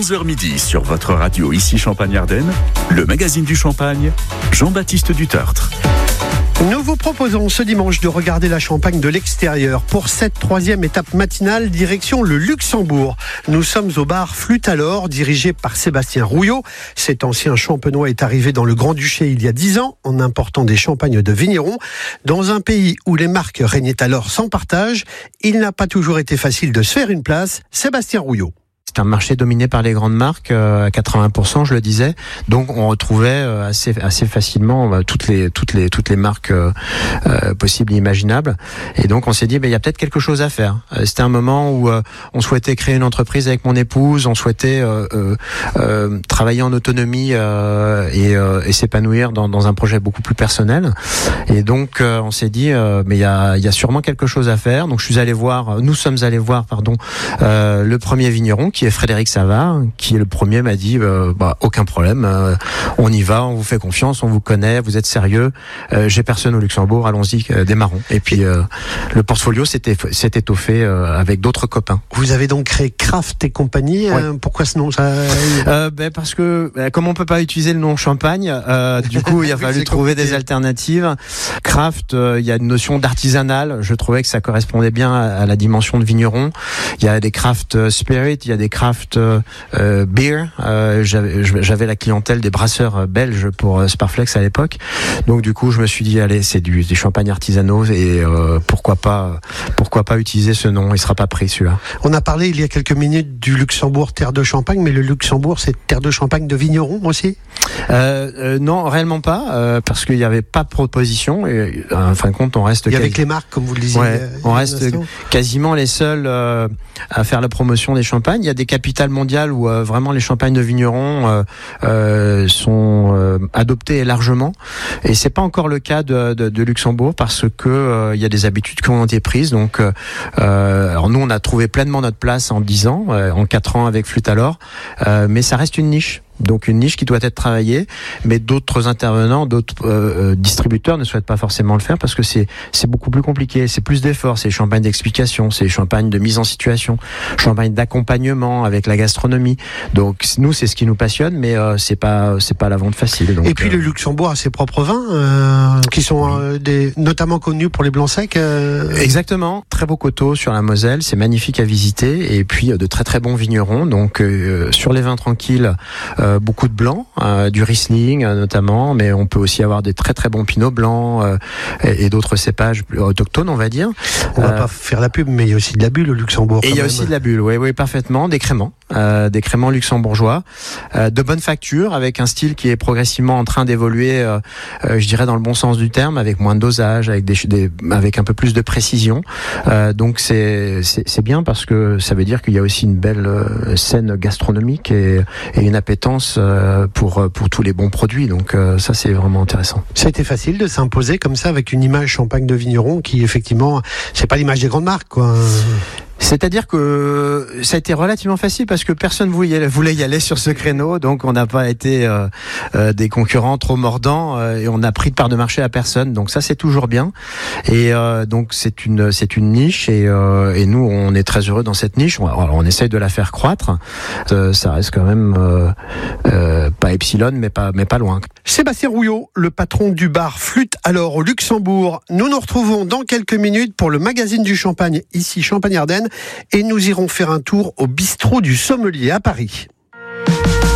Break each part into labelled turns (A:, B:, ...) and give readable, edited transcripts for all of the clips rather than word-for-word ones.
A: 11h midi sur votre radio ici Champagne-Ardenne, le magazine du Champagne, Jean-Baptiste Dutertre.
B: Nous vous proposons ce dimanche de regarder la Champagne de l'extérieur. Pour cette troisième étape matinale, direction le Luxembourg. Nous sommes au bar Flûte à l'Or, dirigé par Sébastien Rouillot. Cet ancien champenois est arrivé dans le Grand-Duché il y a 10 ans, en important des champagnes de vignerons. Dans un pays où les marques régnaient alors sans partage, il n'a pas toujours été facile de se faire une place. Sébastien Rouillot.
C: C'est un marché dominé par les grandes marques, à 80%, je le disais. Donc, on retrouvait assez facilement toutes les marques possibles et imaginables. Et donc, on s'est dit, il y a peut-être quelque chose à faire. C'était un moment où on souhaitait créer une entreprise avec mon épouse, on souhaitait travailler en autonomie et s'épanouir dans un projet beaucoup plus personnel. Et donc, on s'est dit, mais il y a sûrement quelque chose à faire. Donc, nous sommes allés voir, le premier vigneron, qui est Frédéric Savard, qui est le premier, m'a dit aucun problème, on y va, on vous fait confiance, on vous connaît, vous êtes sérieux, j'ai personne au Luxembourg, allons-y, démarrons. Et puis le portfolio s'est étoffé avec d'autres copains.
B: Vous avez donc créé Craft et compagnie.
C: Ouais.
B: Pourquoi ce nom
C: Parce que comme on peut pas utiliser le nom Champagne, du coup il a fallu trouver des alternatives. Craft, il y a une notion d'artisanal. Je trouvais que ça correspondait bien à la dimension de vigneron. Il y a des craft spirit, il y a des craft beer. J'avais la clientèle des brasseurs belges pour Sparflex à l'époque. Donc du coup, je me suis dit, allez, c'est des champagnes artisanaux et pourquoi pas utiliser ce nom. Il sera pas pris celui-là.
B: On a parlé il y a quelques minutes du Luxembourg, terre de champagne, mais le Luxembourg, c'est terre de champagne de vignerons aussi ?
C: Non, réellement pas, parce qu'il n'y avait pas de proposition. Et, en fin de compte, on reste...
B: Et avec les marques, comme vous le disiez.
C: Ouais, on reste quasiment les seuls à faire la promotion des champagnes. Il y a des capitales mondiales où vraiment les champagnes de vignerons sont adoptés largement, et c'est pas encore le cas de Luxembourg, parce que il y a des habitudes qui ont été prises. Donc, alors nous, on a trouvé pleinement notre place en 10 ans, en 4 ans avec Flûte à l'Or, mais ça reste une niche. Donc une niche qui doit être travaillée, mais d'autres intervenants, d'autres distributeurs ne souhaitent pas forcément le faire, parce que c'est beaucoup plus compliqué, c'est plus d'efforts, c'est les champagnes d'explication, c'est les champagnes de mise en situation, champagnes d'accompagnement avec la gastronomie. Donc nous, c'est ce qui nous passionne, mais c'est pas la vente facile. Donc,
B: et puis le Luxembourg a ses propres vins qui sont notamment connus pour les blancs secs.
C: Exactement, très beaux coteaux sur la Moselle, c'est magnifique à visiter, et puis de très très bons vignerons. Donc sur les vins tranquilles, beaucoup de blancs, du Riesling notamment, mais on peut aussi avoir des très très bons pinots blancs et d'autres cépages autochtones, on va dire.
B: On va pas faire la pub, mais il y a aussi de la bulle au Luxembourg.
C: Et il y a aussi de la bulle, oui, parfaitement, des créments luxembourgeois, de bonne facture, avec un style qui est progressivement en train d'évoluer, je dirais dans le bon sens du terme, avec moins de dosage, avec un peu plus de précision. Donc c'est bien, parce que ça veut dire qu'il y a aussi une belle scène gastronomique et une appétence pour tous les bons produits. Donc ça, c'est vraiment intéressant.
B: Ça a été facile de s'imposer comme ça avec une image champagne de vigneron qui, effectivement, c'est pas l'image des grandes marques, quoi.
C: C'est-à-dire que ça a été relativement facile, parce que personne voulait y aller sur ce créneau, donc on n'a pas été des concurrents trop mordants, et on a pris de part de marché à personne. Donc ça, c'est toujours bien. Et donc c'est une niche, et nous, on est très heureux dans cette niche. Alors, on essaye de la faire croître. Ça reste quand même pas epsilon, mais pas loin.
B: Sébastien Rouillot, le patron du bar Flûte à l'Or au Luxembourg. Nous nous retrouvons dans quelques minutes pour le magazine du Champagne, ici Champagne-Ardenne. Et nous irons faire un tour au bistrot du Sommelier à Paris.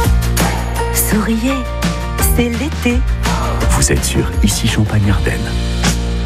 D: Souriez, c'est l'été.
A: Vous êtes sur ici Champagne-Ardenne.